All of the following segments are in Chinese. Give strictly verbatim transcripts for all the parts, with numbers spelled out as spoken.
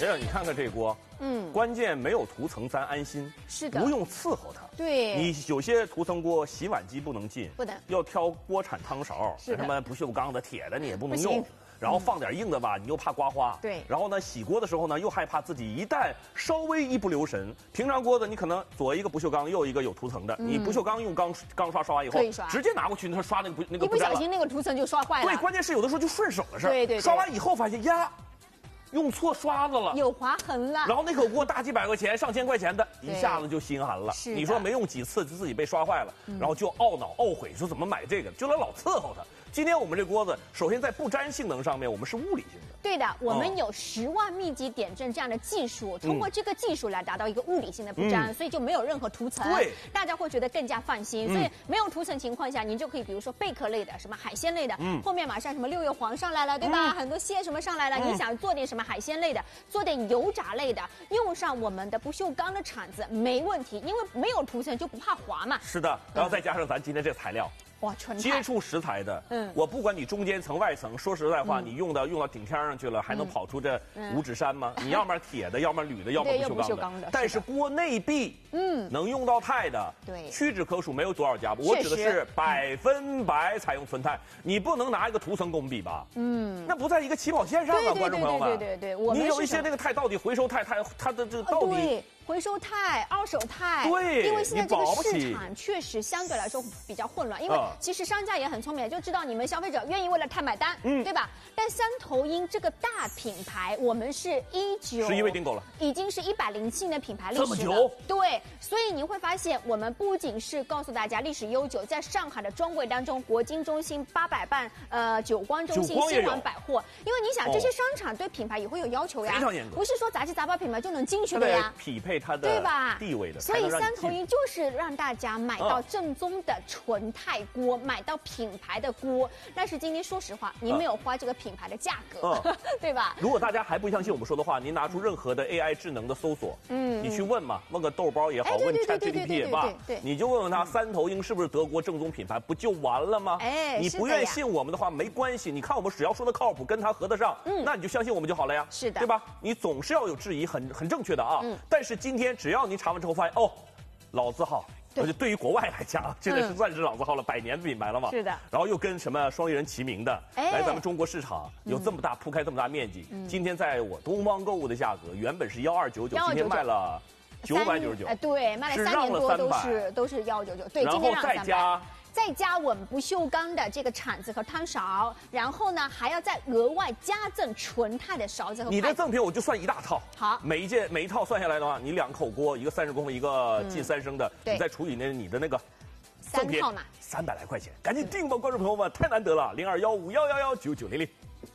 着，你看看这锅，嗯，关键没有涂层，咱安心。 是的， 不用伺候它。 对， 你有些涂层锅，洗碗机不能进， 不能， 要挑锅铲、汤勺， 是什么不锈钢的、铁的你也不能用。然后放点硬的吧，你又怕刮花。 对。 然后呢，洗锅的时候呢，又害怕自己一旦稍微一不留神，平常锅子你可能左一个不锈钢，右一个有涂层的，你不锈钢用钢钢刷刷完以后， 可以刷， 直接拿过去，它刷那个不那个。 一不小心那个涂层就刷坏了。 对，关键是有的时候就顺手的事儿。 对对。 刷完以后发现呀。用错刷子了， 有划痕了。 然后那口锅大几百块钱、上千块钱的，一下子就心寒了。 是， 你说没用几次就自己被刷坏了，嗯、然后就懊恼懊悔，说怎么买这个，就得老伺候它。今天我们这锅子，首先在不粘性能上面，我们是物理性的。 对的，我们有十万密集点阵这样的技术，通过这个技术来达到一个物理性的不粘，嗯、所以就没有任何涂层。 对， 大家会觉得更加放心。所以没有涂层情况下，您就可以比如说贝壳类的、什么海鲜类的，嗯、后面马上什么六月黄上来了，对吧？嗯、很多蟹什么上来了，嗯、你想做点什么海鲜类的，做点油炸类的，用上我们的不锈钢的铲子没问题，因为没有涂层就不怕滑嘛。 是的，然后再加上咱今天这材料。 哇，纯接触食材的，嗯，我不管你中间层、外层，说实在话，嗯、你用到用到顶天上去了，还能跑出这五指山吗？嗯、你要么铁的，要么铝的，要么不锈钢的。但是锅内壁，嗯，能用到钛的， 对， 屈指可数，没有多少家。我指的是百分百采用纯钛，你不能拿一个涂层跟我们比吧？嗯，那不在一个起跑线上啊，观众朋友们。 对对对对对， 你有一些那个钛到底回收钛，它它的这个到底。 回收钛、二手钛， 对， 因为现在这个市场确实相对来说比较混乱，因为其实商家也很聪明，就知道你们消费者愿意为了钛买单，嗯，对吧？但三头鹰这个大品牌，我们是一九十一位订购了， 已经是一百零七年品牌历史了， 这么久， 对，所以你会发现，我们不仅是告诉大家历史悠久，在上海的专柜当中，国金中心、八佰伴、呃久光中心、新华百货，因为你想这些商场对品牌也会有要求呀， 非常严格， 不是说杂七杂八品牌就能进去的呀， 匹配它的对吧？ 地位的， 所以三头鹰就是让大家买到正宗的纯钛锅，买到品牌的锅。但是今天说实话，您没有花这个品牌的价格，嗯、对吧？ 如果大家还不相信我们说的话，您拿出任何的 A I 智能的搜索，嗯，你去问嘛，问个豆包也好，问 ChatGPT 也罢，你就问问他三头鹰是不是德国正宗品牌，不就完了吗？哎，你不愿意信我们的话没关系，你看我们只要说的靠谱，跟他合得上，嗯，那你就相信我们就好了呀， 是的， 对吧？你总是要有质疑，很很正确的啊。嗯，但是今天只要你查完之后发现，哦。老字号，而且对于国外来讲，现在是算是老字号了，百年的品牌了嘛。 是的。 然后又跟什么双立人齐名的，来咱们中国市场有这么大铺开这么大面积。今天在我东方购物的价格原本是幺二九九，今天卖了九百九十九。 哎，对，卖了三年多都是都是幺九九。对，今天让再加。 再加我们不锈钢的这个铲子和汤勺，然后呢还要再额外加赠纯钛的勺子和筷子。 你的赠品我就算一大套， 好， 每一件每一套算下来的话，你两口锅，一个三十公分，一个近三升的， 嗯、 你再除以那你的那个三套嘛， 三百来块钱，赶紧订吧，观众朋友们，太难得了，零二幺五幺幺幺九九零零。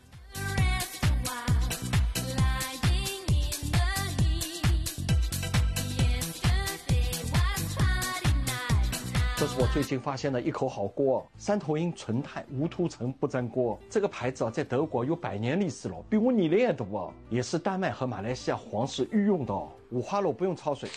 这是我最近发现的一口好锅，三头鹰纯钛无涂层不粘锅。这个牌子啊，在德国有百年历史了，比我年龄还多啊，也是丹麦和马来西亚皇室御用的哦。五花肉不用焯水，